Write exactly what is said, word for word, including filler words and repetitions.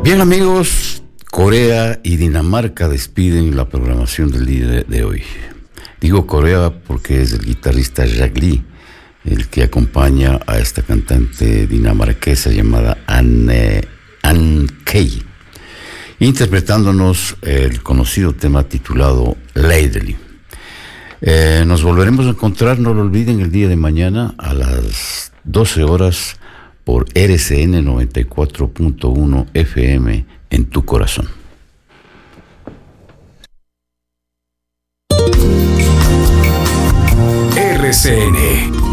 Bien, amigos, Corea y Dinamarca despiden la programación del día de, de hoy. Digo Corea porque es el guitarrista Jack Lee el que acompaña a esta cantante dinamarquesa llamada Anne, Anne Kay, interpretándonos el conocido tema titulado Ladyley. Eh, nos volveremos a encontrar, no lo olviden, el día de mañana a las doce horas por R C N noventa y cuatro punto uno F M en tu corazón. R C N